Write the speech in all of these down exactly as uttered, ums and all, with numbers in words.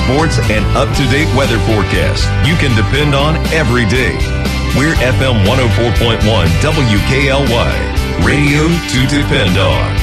sports, and up-to-date weather forecasts you can depend on every day. We're F M one oh four point one W K L Y, radio to depend on.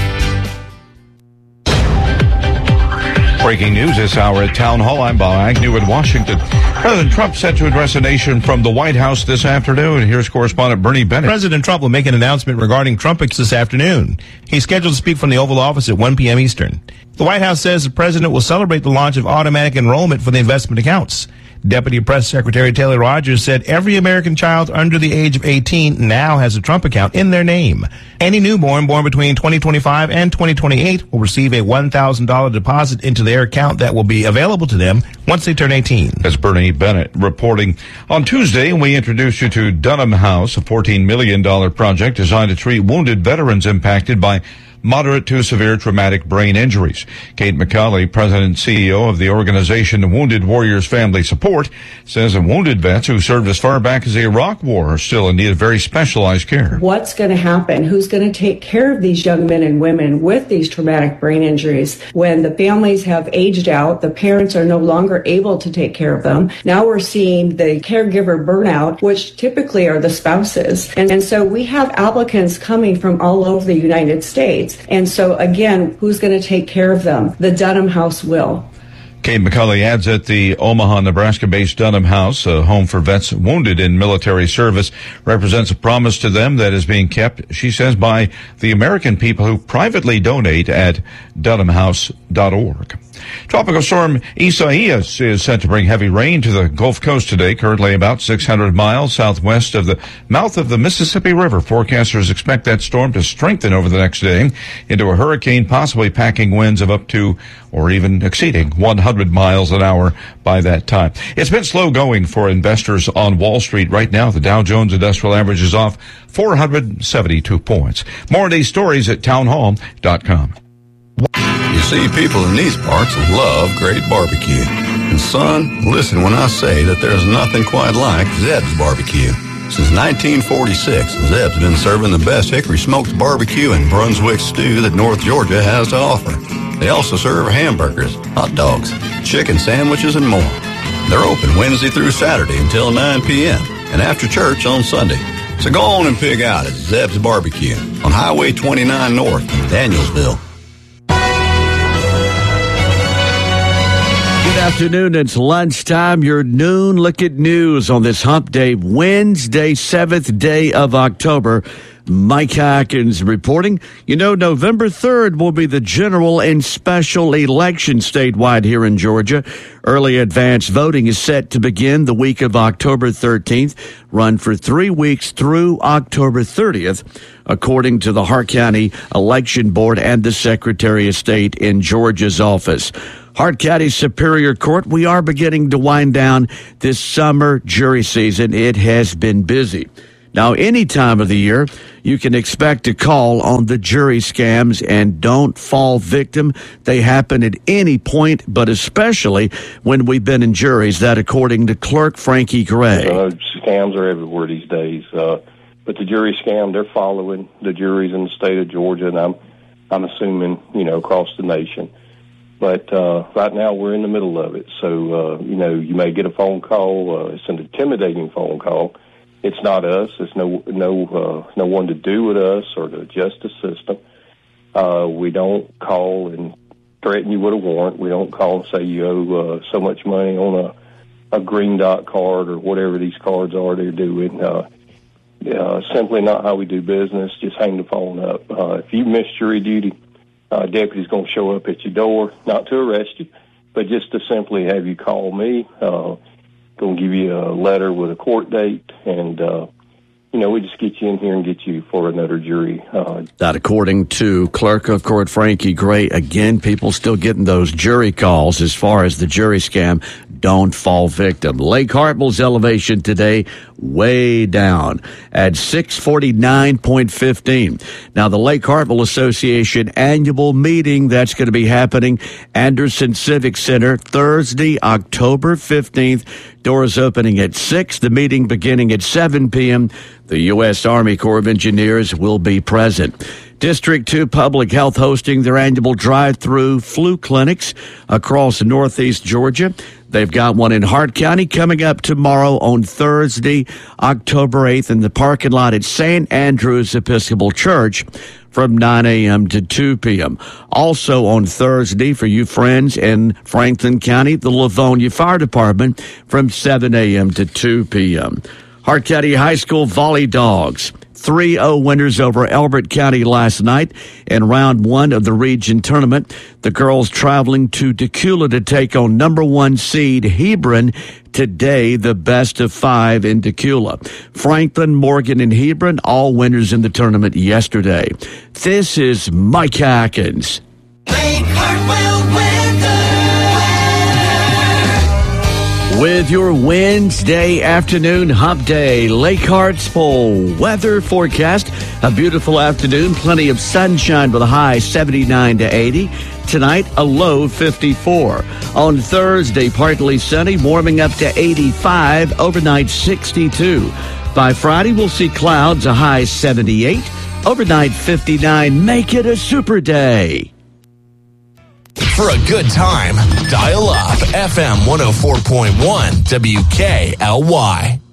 Breaking news this hour at Town Hall. I'm Bob Agnew in Washington. President Trump set to address the nation from the White House this afternoon. Here's correspondent Bernie Bennett. President Trump will make an announcement regarding trumpets this afternoon. He's scheduled to speak from the Oval Office at one p.m. Eastern. The White House says the president will celebrate the launch of automatic enrollment for the investment accounts. Deputy Press Secretary Taylor Rogers said every American child under the age of eighteen now has a Trump account in their name. Any newborn born between twenty twenty-five and twenty twenty-eight will receive a one thousand dollars deposit into their account that will be available to them once they turn eighteen. That's Bernie Bennett reporting. On Tuesday, we introduced you to Dunham House, a fourteen million dollars project designed to treat wounded veterans impacted by moderate to severe traumatic brain injuries. Kate McCauley, president and C E O of the organization Wounded Warriors Family Support, says that wounded vets who served as far back as the Iraq War are still in need of very specialized care. What's going to happen? Who's going to take care of these young men and women with these traumatic brain injuries? When the families have aged out, the parents are no longer able to take care of them. Now we're seeing the caregiver burnout, which typically are the spouses. And, and so we have applicants coming from all over the United States. And so, again, who's going to take care of them? The Dunham House will. Kate McCauley adds that the Omaha, Nebraska-based Dunham House, a home for vets wounded in military service, represents a promise to them that is being kept, she says, by the American people who privately donate at dunham house dot org. Tropical storm Isaias is set to bring heavy rain to the Gulf Coast today, currently about six hundred miles southwest of the mouth of the Mississippi River. Forecasters expect that storm to strengthen over the next day into a hurricane, possibly packing winds of up to or even exceeding one hundred miles an hour by that time. It's been slow going for investors on Wall Street right now. The Dow Jones Industrial Average is off four hundred seventy-two points. More of these stories at town hall dot com. You see, people in these parts love great barbecue. And son, listen when I say that there's nothing quite like Zeb's Barbecue. Since nineteen forty-six, Zeb's been serving the best hickory smoked barbecue and Brunswick stew that North Georgia has to offer. They also serve hamburgers, hot dogs, chicken sandwiches, and more. They're open Wednesday through Saturday until nine p.m. and after church on Sunday. So go on and pig out at Zeb's Barbecue on Highway twenty-nine North in Danielsville. Good afternoon. It's lunchtime. Your noon look at news on this hump day, Wednesday, seventh day of October. Mike Hawkins reporting. You know, November third will be the general and special election statewide here in Georgia. Early advance voting is set to begin the week of October thirteenth, run for three weeks through October thirtieth, according to the Hart County Election Board and the Secretary of State in Georgia's office. Hart County Superior Court, we are beginning to wind down this summer jury season. It has been busy. Now, any time of the year, you can expect a call on the jury scams, and don't fall victim. They happen at any point, but especially when we've been in juries. That, according to Clerk Frankie Gray. Uh, scams are everywhere these days. Uh, but the jury scam, they're following the juries in the state of Georgia, and I'm, I'm assuming, you know, across the nation. But uh, right now we're in the middle of it. So, uh, you know, you may get a phone call. Uh, it's an intimidating phone call. It's not us. It's no no uh, no one to do with us or the justice system. Uh, we don't call and threaten you with a warrant. We don't call and say you owe uh, so much money on a, a green dot card or whatever these cards are they're doing. Uh, uh, simply not how we do business. Just hang the phone up. Uh, if you miss jury duty, uh, deputy's going to show up at your door, not to arrest you, but just to simply have you call me. Uh, going to give you a letter with a court date, and, uh, you know, we just get you in here and get you for another jury. Uh, that according to Clerk of Court Frankie Gray. Again, people still getting those jury calls as far as the jury scam. Don't fall victim. Lake Hartwell's elevation today way down at six forty-nine point one five. Now, the Lake Hartwell Association annual meeting, that's going to be happening Anderson Civic Center Thursday, October fifteenth. Doors opening at six, the meeting beginning at seven p.m. The U S Army Corps of Engineers will be present. District two Public Health hosting their annual drive-through flu clinics across northeast Georgia. They've got one in Hart County coming up tomorrow on Thursday, October eighth, in the parking lot at Saint Andrew's Episcopal Church from nine a.m. to two p.m. Also on Thursday, for you friends in Franklin County, the Livonia Fire Department from seven a.m. to two p.m. Hart County High School Volley Dogs, three oh winners over Elbert County last night in round one of the region tournament. The girls traveling to Decula to take on number one seed Hebron today, the best of five in Decula. Franklin, Morgan, and Hebron, all winners in the tournament yesterday. This is Mike Atkins. Lake Hartwell weather. With your Wednesday afternoon hump day, Lake Hartsville weather forecast. A beautiful afternoon, plenty of sunshine with a high seventy-nine to eighty. Tonight, a low fifty-four. On Thursday, partly sunny, warming up to eighty-five, overnight sixty-two. By Friday, we'll see clouds, a high seventy-eight, overnight fifty-nine. Make it a super day. For a good time, dial up F M one oh four point one W K L Y.